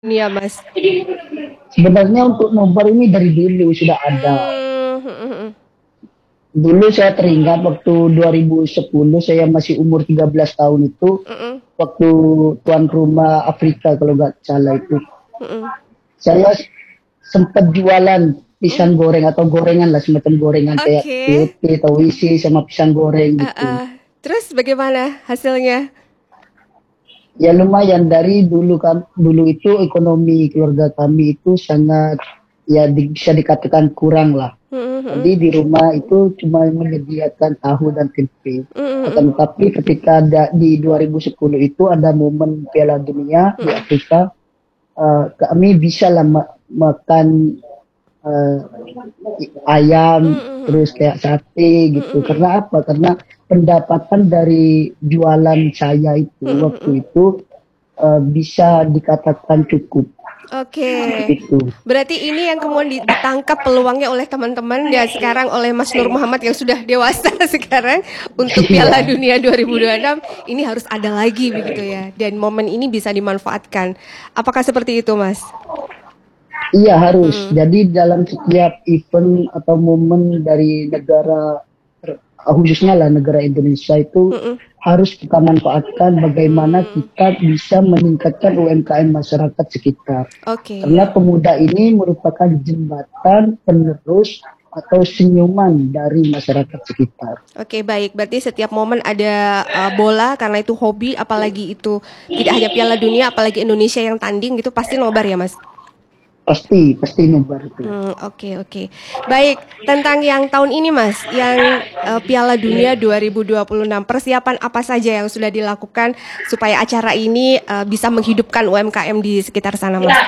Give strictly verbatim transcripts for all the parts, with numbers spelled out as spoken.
Iya, Mas. Sebenarnya untuk nobar ini dari dulu sudah ada. Hmm, hmm, hmm, hmm. Dulu saya teringat waktu dua ribu sepuluh saya masih umur tiga belas tahun itu, Mm-mm, waktu tuan rumah Afrika kalau nggak salah itu. mm-mm. Saya sempat jualan Mm. pisang goreng atau gorengan lah, semacam gorengan kayak Oke. P T atau isi sama pisang goreng Ah, gitu. ah. Terus bagaimana hasilnya? Ya lumayan, dari dulu kan, dulu itu ekonomi keluarga kami itu sangat, ya di- bisa dikatakan kurang lah. Mm-mm, Jadi mm-mm, di rumah itu cuma menyediakan tahu dan tempe. mm-mm, Akan tetapi ketika ada di dua ribu sepuluh itu ada momen Piala Dunia di mm-mm, Afrika, eh, kami bisa lah ma- makan eh, ayam mm-mm, terus kayak sate gitu. mm-mm, Karena apa? Karena pendapatan dari jualan saya itu mm-mm. waktu itu eh, bisa dikatakan cukup Oke. itu. Berarti ini yang kemudian di- ditangkap peluangnya oleh teman-teman dan sekarang oleh Mas Nur Muhammad yang sudah dewasa sekarang untuk Piala Iya, Dunia dua ribu dua puluh enam ini harus ada lagi begitu ya. Dan momen ini bisa dimanfaatkan. Apakah seperti itu, Mas? iya harus. Mm-mm, Jadi dalam setiap event atau momen dari negara, khususnya lah negara Indonesia itu mm-mm. harus kita manfaatkan bagaimana Hmm, kita bisa meningkatkan U M K M masyarakat sekitar. oke. Karena pemuda ini merupakan jembatan penerus atau senyuman dari masyarakat sekitar. Oke, baik. Berarti setiap momen ada uh, bola karena itu hobi, apalagi itu tidak hanya Piala Dunia, apalagi Indonesia yang tanding gitu pasti nobar ya, Mas. Pasti, pasti nobar itu. Hmm, oke, oke. Baik, tentang yang tahun ini, Mas, yang uh, Piala Dunia dua ribu dua puluh enam, persiapan apa saja yang sudah dilakukan supaya acara ini uh, bisa menghidupkan U M K M di sekitar sana, Mas?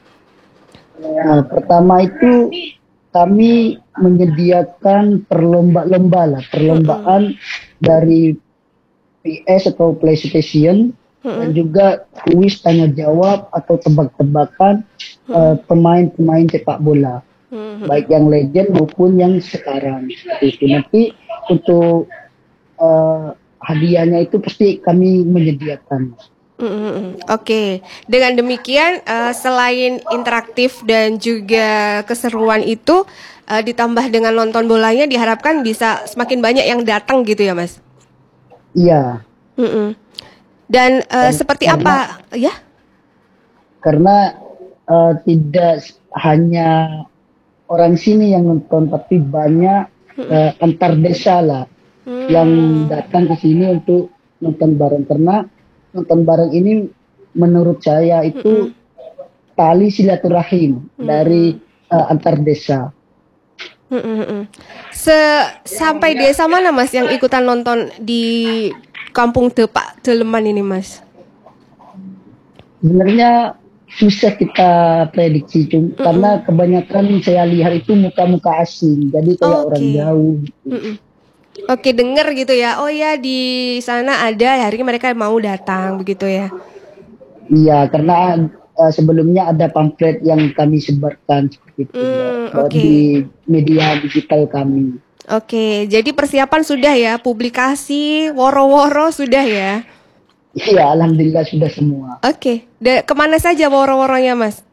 Nah, pertama itu kami menyediakan perlomba-lomba lah, Mm-mm, perlombaan dari P S atau PlayStation, dan mm-mm, juga kuis tanya jawab atau tebak-tebakan eh, mm-mm, pemain-pemain sepak bola, mm-mm. baik yang legend maupun yang sekarang. Seperti itu. Nanti untuk eh, hadiahnya itu pasti kami menyediakan. Mm-mm. Oke, dengan demikian eh, selain interaktif dan juga keseruan itu eh, ditambah dengan nonton bolanya diharapkan bisa semakin banyak yang datang gitu ya, Mas. Iya, Mm-mm. Dan eh, kar- seperti karena apa ya? karena eh, tidak hanya orang sini yang nonton, tapi banyak Mm-mm. eh, antar desa lah yang Hmm. datang ke sini untuk nonton bareng. Karena nonton bareng ini menurut saya itu Mm-mm. tali silaturahim dari Mm-mm. eh, antar desa. Mm-mm. Se Sampai desa mana Mas yang ikutan nonton di Kampung Tepak Teleman ini, Mas? Sebenarnya susah kita prediksi, cum- Mm-mm. karena kebanyakan saya lihat itu muka-muka asing, jadi kayak orang Oke. jauh gitu. Mm-mm. Oke, denger gitu ya. Oh ya, di sana ada, hari ini mereka mau datang begitu ya. Iya, karena eh, sebelumnya ada pamflet yang kami sebarkan seperti itu, Mbak, Hmm, eh, di oke. media digital kami. Oke, jadi persiapan sudah ya, publikasi, woro-woro sudah ya. Iya, alhamdulillah sudah semua. Oke, da- kemana saja woro-woronya, Mas?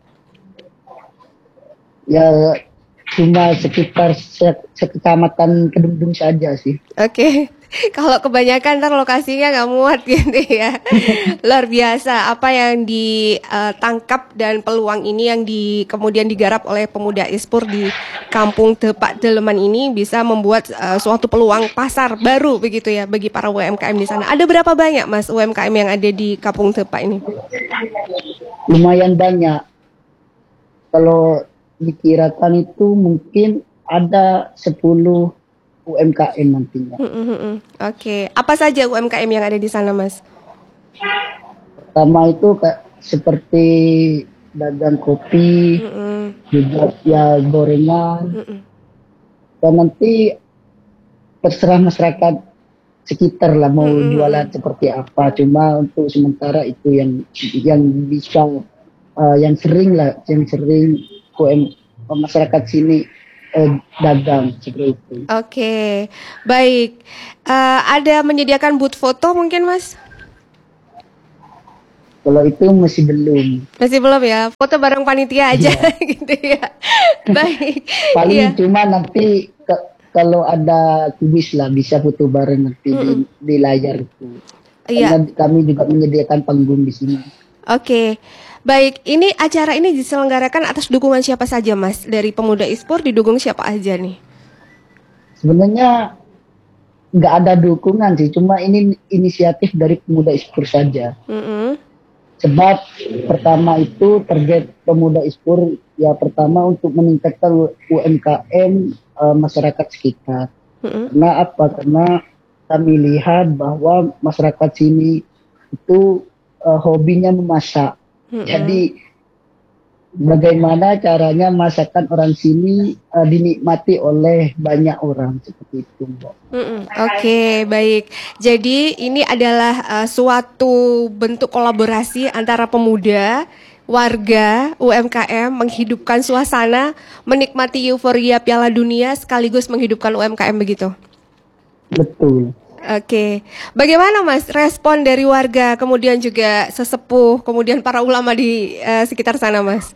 Ya cuma sekitar se- sekecamatan Kedungdung saja sih. Oke, kalau kebanyakan ntar lokasinya nggak muat gitu ya. Luar biasa apa yang ditangkap dan peluang ini yang di kemudian digarap oleh pemuda Ispur di Kampung Tepak Deleman ini bisa membuat eh, suatu peluang pasar baru begitu ya bagi para U M K M di sana. Ada berapa banyak Mas U M K M yang ada di Kampung Tepak ini? Lumayan banyak. Kalau dikirakan itu mungkin ada sepuluh U M K M nantinya. Hmm, hmm, hmm. Oke, apa saja U M K M yang ada di sana, Mas? Pertama itu kayak seperti dagang kopi, Hmm, hmm, juga ya gorengan, hmm, hmm. dan nanti terserah masyarakat sekitar lah mau Hmm, hmm, jualan hmm. seperti apa. Cuma untuk sementara itu yang yang bisa, eh, yang sering lah, yang sering U M masyarakat sini eh, dagang seperti itu. Oke, baik. Eh, ada menyediakan booth foto mungkin, Mas? Kalau itu masih belum. Masih belum ya, foto bareng panitia aja Iya. gitu ya. Baik, iya. Paling cuma nanti ke- kalau ada kuis lah bisa foto bareng nanti di, Mm-mm. di layar itu. Iya, Karena kami juga menyediakan panggung di sini. oke. Baik, ini acara ini diselenggarakan atas dukungan siapa saja, Mas? Dari Pemuda e-sport didukung siapa aja nih? Sebenarnya nggak ada dukungan sih, cuma ini inisiatif dari pemuda e-sport saja. Mm-mm. Sebab pertama itu target pemuda e-sport ya pertama untuk meningkatkan U M K M eh, masyarakat sekitar. Mm-mm. Karena apa? Karena kami lihat bahwa masyarakat sini itu eh, hobinya memasak. Mm-mm. Jadi bagaimana caranya masakan orang sini eh, dinikmati oleh banyak orang seperti itu, Mbak. Mm-mm. Oke, baik. Jadi ini adalah uh, suatu bentuk kolaborasi antara pemuda, warga, U M K M, menghidupkan suasana, menikmati euforia Piala Dunia, sekaligus menghidupkan U M K M begitu. Betul. Oke, bagaimana Mas respon dari warga, kemudian juga sesepuh, kemudian para ulama di uh, sekitar sana, Mas?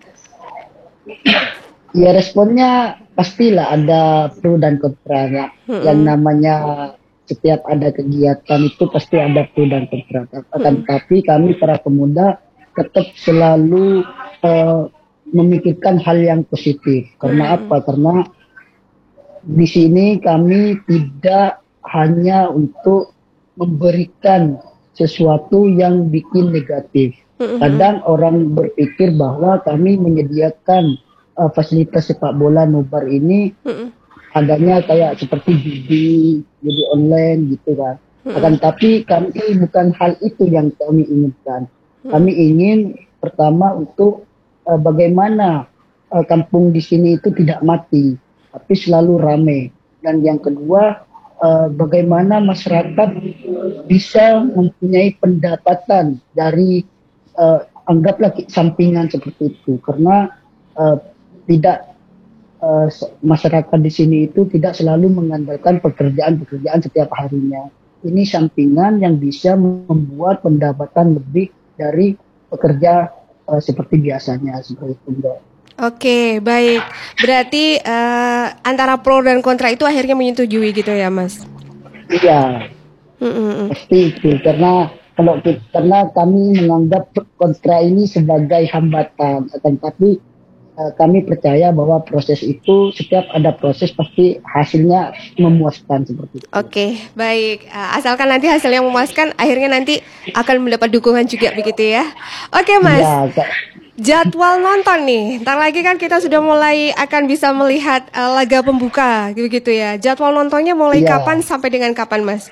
Ya responnya pastilah ada pro dan kontra ya. Yang Mm-mm. namanya setiap ada kegiatan itu pasti ada pro dan kontra. Akan Mm-mm. tetapi kami para pemuda tetap selalu eh, memikirkan hal yang positif. Karena Mm-mm. apa? Karena di sini kami tidak hanya untuk memberikan sesuatu yang bikin negatif. Mm-mm. Kadang orang berpikir bahwa kami menyediakan uh, fasilitas sepak bola nobar ini Mm-mm. adanya kayak seperti judi, judi online gitu kan. Mm-mm. Akan tapi kami bukan hal itu yang kami inginkan. Kami Mm-mm. ingin pertama untuk uh, bagaimana uh, kampung di sini itu tidak mati, tapi selalu ramai. Dan yang kedua, uh, bagaimana masyarakat bisa mempunyai pendapatan dari uh, anggaplah sampingan seperti itu, karena uh, tidak uh, masyarakat di sini itu tidak selalu mengandalkan pekerjaan-pekerjaan setiap harinya. Ini sampingan yang bisa membuat pendapatan lebih dari pekerja uh, seperti biasanya seperti itu, Mbak. Oke, baik. Berarti eh, antara pro dan kontra itu akhirnya menyetujui gitu ya, Mas? Iya, Mm-mm. pasti itu karena kalau kita, karena kami menganggap kontra ini sebagai hambatan, akan tapi uh, kami percaya bahwa proses itu setiap ada proses pasti hasilnya memuaskan seperti itu. Oke, baik. Eh, asalkan nanti hasilnya memuaskan, akhirnya nanti akan mendapat dukungan juga begitu ya. Oke, Mas. Iya, Kak. Jadwal nonton nih. Ntar lagi kan kita sudah mulai akan bisa melihat eh, laga pembuka gitu ya. Jadwal nontonnya mulai kapan Iya. sampai dengan kapan, Mas?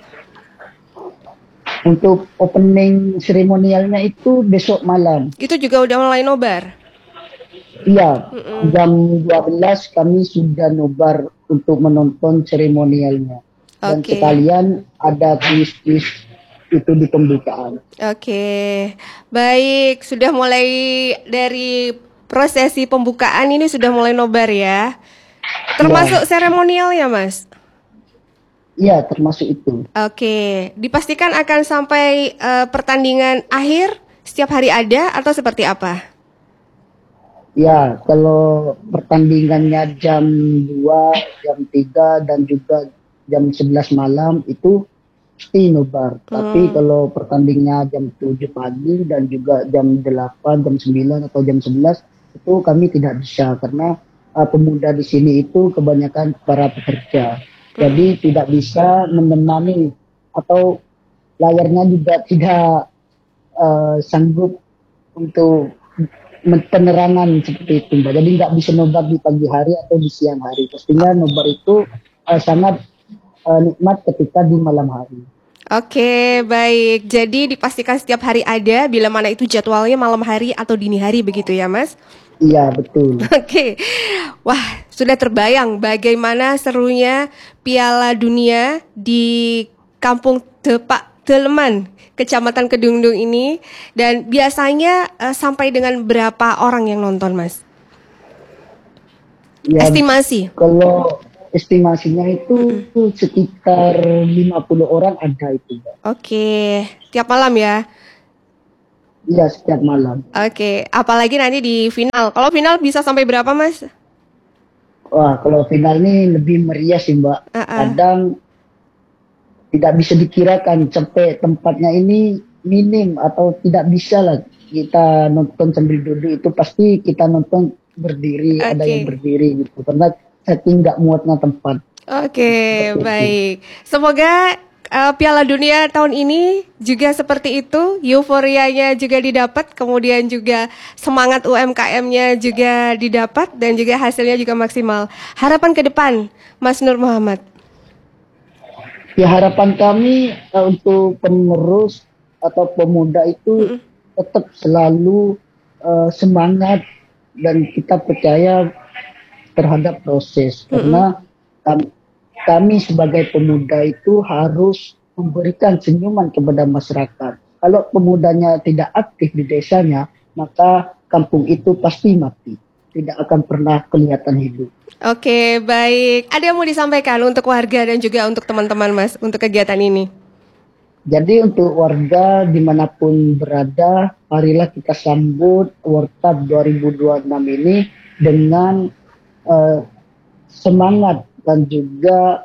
Untuk opening seremonialnya itu besok malam. Itu juga udah mulai nobar. Iya, Mm-mm. jam dua belas kami sudah nobar untuk menonton seremonialnya. Dan Oke. sekalian ada kuis-kuis itu di pembukaan. Oke, baik. Sudah mulai dari prosesi pembukaan ini sudah mulai nobar ya. Termasuk Ya, seremonial ya, Mas? iya termasuk itu. Oke, dipastikan akan sampai eh, pertandingan akhir setiap hari ada atau seperti apa? Ya, kalau pertandingannya jam dua, jam tiga, dan juga jam sebelas malam itu pasti nobar. Tapi Hmm. kalau pertandingannya jam tujuh pagi dan juga jam delapan, jam sembilan atau jam sebelas itu kami tidak bisa karena uh, pemuda di sini itu kebanyakan para pekerja. Jadi tidak bisa menemani atau layarnya juga tidak uh, sanggup untuk penerangan seperti itu, Mbak. Jadi nggak bisa nobar di pagi hari atau di siang hari. Pastinya nobar itu uh, sangat uh, nikmat ketika di malam hari. Oke, baik. Jadi dipastikan setiap hari ada, bila mana itu jadwalnya malam hari atau dini hari begitu ya, Mas? Iya, betul. Oke, wah sudah terbayang bagaimana serunya Piala Dunia di Kampung Tepak Deleman, Kecamatan Kedungdung ini. Dan biasanya eh, sampai dengan berapa orang yang nonton, Mas? Ya, Estimasi? kalau estimasinya itu sekitar lima puluh orang ada itu, Mbak. Oke, tiap malam ya. Iya, setiap malam. Oke, apalagi nanti di final. Kalau final bisa sampai berapa, Mas? Wah, kalau final ini lebih meriah sih, Mbak. Uh-uh. Kadang tidak bisa dikirakan sampai tempatnya ini minim atau tidak bisa lah kita nonton sambil duduk, itu pasti kita nonton berdiri, ada yang Oke. berdiri gitu karena saking nggak muatnya tempat Oke, seperti itu. baik. Semoga uh, Piala Dunia tahun ini juga seperti itu, euforianya juga didapat, kemudian juga semangat U M K M-nya juga didapat dan juga hasilnya juga maksimal. Harapan ke depan, Mas Nur Muhammad. Ya, harapan kami eh, untuk penerus atau pemuda itu Mm-mm. tetap selalu eh, semangat dan kita percaya terhadap proses Mm-mm. karena kam- kami sebagai pemuda itu harus memberikan senyuman kepada masyarakat. Kalau pemudanya tidak aktif di desanya, maka kampung itu pasti mati, tidak akan pernah kelihatan hidup. Oke, baik. Ada yang mau disampaikan untuk warga dan juga untuk teman-teman, Mas, untuk kegiatan ini? Jadi untuk warga dimanapun berada, marilah kita sambut World Cup dua ribu dua puluh enam ini dengan eh, semangat dan juga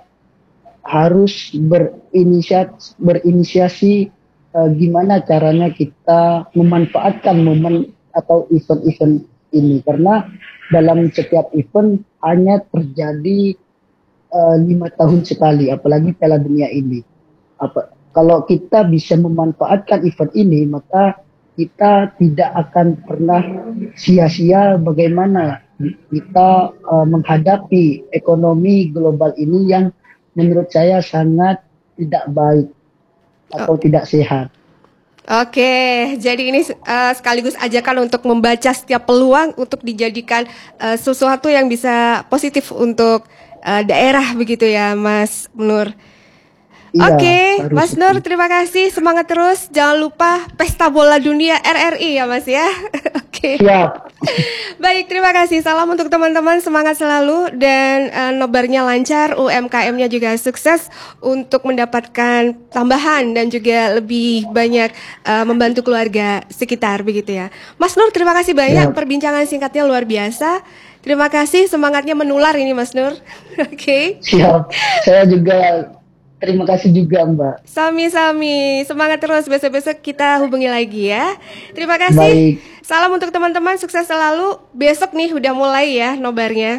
harus berinisiasi, berinisiasi eh, gimana caranya kita memanfaatkan momen atau event-event ini karena dalam setiap event hanya terjadi eh, lima tahun sekali, apalagi Piala Dunia ini. Apa, kalau kita bisa memanfaatkan event ini, maka kita tidak akan pernah sia-sia bagaimana kita uh, menghadapi ekonomi global ini yang menurut saya sangat tidak baik Oh, atau tidak sehat. oke, jadi ini uh, sekaligus ajakan untuk membaca setiap peluang untuk dijadikan uh, sesuatu yang bisa positif untuk uh, daerah begitu ya, Mas Nur. Iya, Oke, harus Mas itu. Nur, terima kasih. Semangat terus. Jangan lupa Pesta Bola Dunia R R I ya, Mas ya. Oke. Siap. Baik, terima kasih. Salam untuk teman-teman, semangat selalu dan eh, nobarnya lancar, U M K M-nya juga sukses untuk mendapatkan tambahan dan juga lebih banyak eh, membantu keluarga sekitar begitu ya. Mas Nur, terima kasih banyak Siap. perbincangan singkatnya luar biasa. Terima kasih, semangatnya menular ini Mas Nur. Oke. Siap. Saya juga terima kasih juga, Mbak. Sami-sami, semangat terus. Besok-besok kita hubungi lagi ya. Terima kasih. Baik. Salam untuk teman-teman, sukses selalu. Besok nih udah mulai ya nobarnya.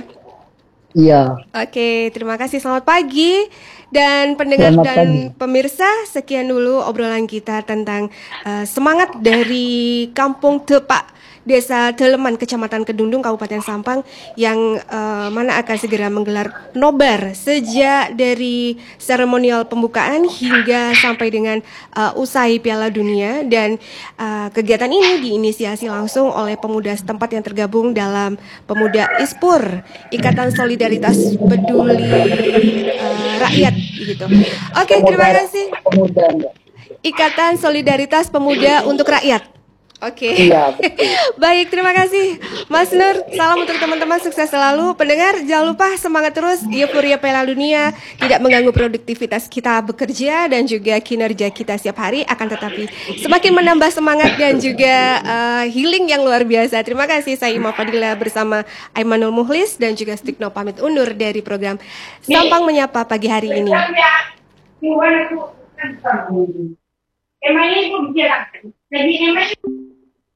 Iya. Oke, terima kasih. Selamat pagi. Dan pendengar Selamat pagi. dan pemirsa, sekian dulu obrolan kita tentang eh, semangat dari Kampung Tepak, Desa Deleman, Kecamatan Kedundung, Kabupaten Sampang, yang eh, mana akan segera menggelar nobar sejak dari seremonial pembukaan hingga sampai dengan eh, usai Piala Dunia. Dan eh, kegiatan ini diinisiasi langsung oleh pemuda setempat yang tergabung dalam Pemuda Ispur, Ikatan Solidaritas Peduli eh, Rakyat gitu. Oke, terima Pemuda, kasih. pemuda, Mbak. Ikatan Solidaritas Pemuda untuk Rakyat. Oke. Iya, betul. Baik, terima kasih Mas Nur. Salam untuk teman-teman, sukses selalu. Pendengar, jangan lupa semangat terus. Euforia Piala Dunia tidak mengganggu produktivitas kita bekerja dan juga kinerja kita setiap hari, akan tetapi semakin menambah semangat dan juga uh, healing yang luar biasa. Terima kasih, saya Ima Fadila bersama Aimanul Muhlis dan juga Stikno pamit undur dari program Sampang Menyapa pagi hari ini. Emangnya itu bisa lagi. Jadi emang